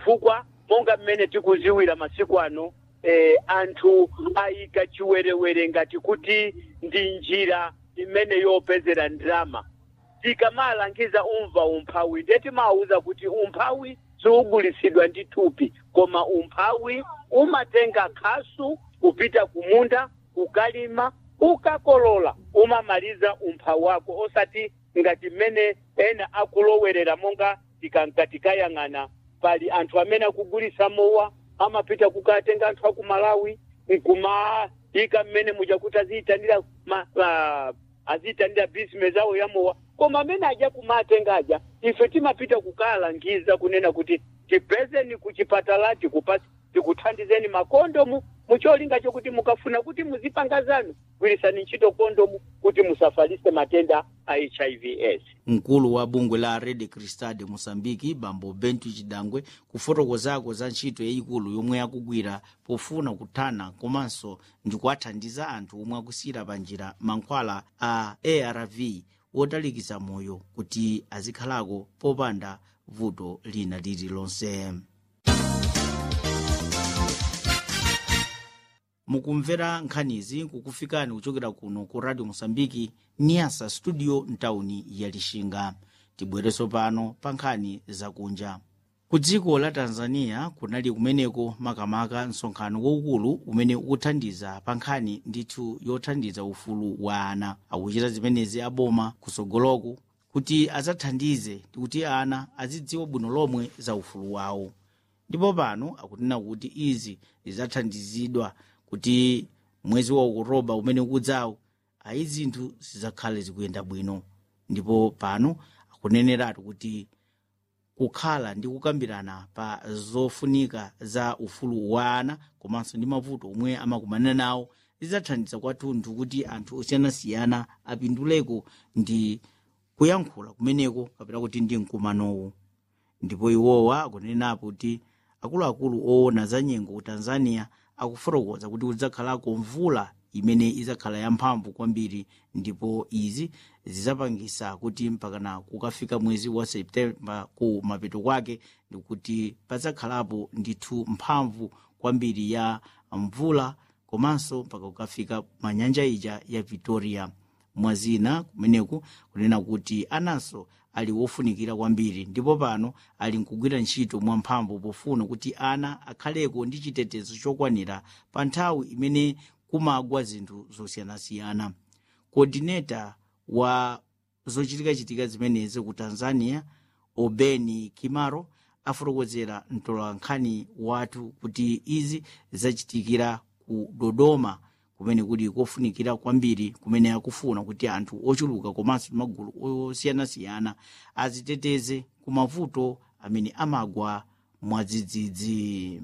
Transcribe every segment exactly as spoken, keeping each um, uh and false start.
chifukwa monga mmene tikuziwira masiku ano eh, anthu ayika chiwerewere ngati kuti ndi njira imene yopezera ndrama. Tikamalangiza umva umphawi ndeti mauza kuti umphawi siugulitsidwa ndi thupi, koma umphawi umatenga khasu kupita kumunda kukalima ukakolola umamaliza umphawi wako, osati ngati mmene ena akulowerera monga tikankatikayang'ana pali anthu amene akugulitsa mowa amapita kukatenga anthu aku Malawi nkuma ika mmene mujakuti aziyitanira uh, aziyitanira business zawo ya mowa, koma amene aja kumatenga aja ife timapita kukalangiza kunena kuti tipezeni kuchipatala tikupasi tikuthandizeni makondomu mucholinga chokuti mukafuna kuti muzipanga zanu gwirisani ntchito kondomu kuti musafalise matenda a H I V AIDS. Mkulu wa bungwe la Red Crescent de Mozambique Bambo Bento Chidangwe kufotokozako za ntchito yayikulu yomwe yakugwira pofuna kuthana komanso ndi kuwathandiza anthu omwe akusiyira panjira mankhwala a A R V wotalikiza moyo kuti azikhalako popanda vuto lina lililonse. Mukumvera nkhanizi kukufikani kuchokera kuno ku Radio Mozambique Niasa studio mtauni ya Lishinga. Tibwereso pano pa nkhani zakunja. Ku dziko la Tanzania kunali kumeneko makamaka msonkhano waukulu umene ukuthandiza pa nkhani ndithu yothandiza ufulu wa ana. Akuchita zimenezi aboma kusogoloku kuti azathandize kuti ana azidziwa bwino lomwe za ufulu wawo. Ndipo pano akunena kuti izi zizathandizidwa kuti mwezi wa Oktoba umene ukudzawo ayi zinthu zizakhale zikuyenda bwino. Ndipo pano akuneneratu kuti kukhala ndi kukambirana pa zofunika za ufulu wa ana komanso ndi mavuto omwe amakumana nawo zizathandiza kwathunthu kuti anthu osiyanasiyana apinduleko ndi kuyankhula kumeneko kapena kuti ndi mkumanowo. Ndipo iwowa akunenapo kuti akuluakulu oona za nyengo ku Tanzania akufotokoza kuti kudzakhalako mvula imene izakhala yamphamvu kwambiri, ndipo izi zizapangisa kuti mpakana kukafika mwezi wa Septemba ku mapeto kwake ndikuti pazakhalapo ndithu mphamvu kwambiri ya mvula komanso mpaka kukafika manyanja ija ya Victoria. Mwazina kumeneku kunena kuti ananso ali wofunikira kwambiri, ndipo pano ali nkugwira ntchito mwamphamvu pofuna kuti ana akhaleko ndi chitetezo chokwanira pa nthawi imene kumagwa zinthu zosiyanasiyana. Coordinator wa zochitika-chitika zimenezi ku Tanzania Obeni Kimaro afotokozera mtolankhani wathu kuti izi zachitikira ku Dodoma kumene kuti kofunikira kwambiri kumene akufuna kuti anthu ochuluka komanso magulu osiyanasiyana aziteteze ku mavuto amene amagwa mwadzidzidzi.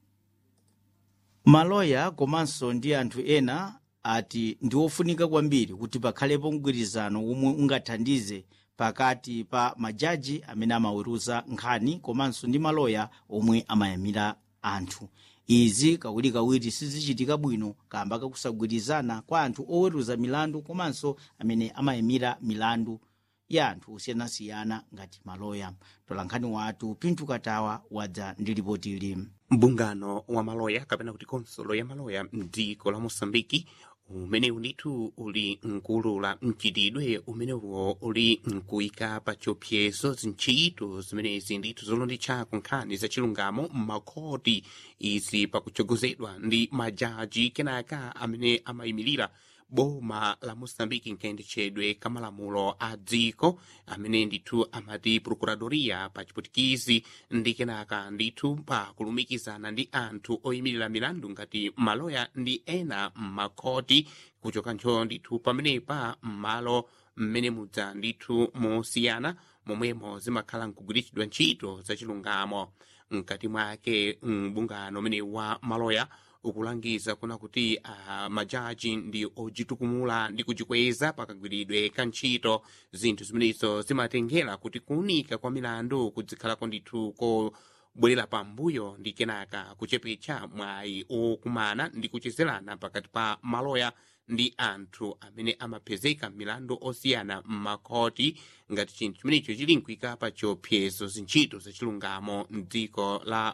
Maloya komanso ndi anthu ena ati ndi ofunika kwambiri kuti pakhalepo mgwirizano omwe ungathandize pakati pa majaji amene amaweruza nkhani komanso ndi maloya omwe amayamira anthu. Izi kawirikawiri sizichitika bwino kamba kakusagwirizana kwa anthu oweruza milandu komanso amene amayimira milandu ya anthu osiyanasiyana ngati maloya. Tolankhani wathu Pintu Katawa wadza ndi ripoti ili. Mbungano wa maloya kapena kuti konsolo ya maloya mdziko la Mosambiki umene unitu uli nkulula mchitidwe umene uwo uli nkuyika pa chiopsezo zintchito zimenezi ndithu zolonditcha ku nkhani za chilungamo m'makhoti, izi pakutsogozedwa ndi majaji kenaka amene amayimirira boma la Mosambiki nkayendetchedwe kamalamulo a dziko amene ndithu amati procuradoria pa chiputikizi, ndi kenaka ndithu pa kulumikizana ndi anthu oyimirira milandu ngati maloya ndi ena m'makhoti kuchokancho ndithu pamenepa m'malo mmene mudza ndithu mosiyana momwemo zimakhala nkugwiritsidwa ntchito za chilungamo. Mkati mwake mbungano umene wa maloya ukulangiza kuna kuti uh, majaji ndi ojitukumula ndi kujikweza pakagwiridwe ka ntchito. Zinthu zimenezo zimatengera kuti kuunika kwa milandu kudzikhalako ndithu kobwerera pambuyo ndi kenaka kuchepetsa mwayi okumana ndi kuchezerana pakati pa maloya ndi anthu amene amapezeka milandu osiyana m'makhoti ngati chinthu chimenecho chili nkuyika pa chiopsezo zintchito za chilungamo mdziko la